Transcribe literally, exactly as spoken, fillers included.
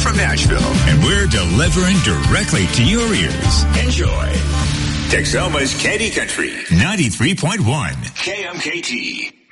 from Nashville. And we're delivering directly to your ears. Enjoy. Texoma's Candy Country, ninety-three point one K M K T.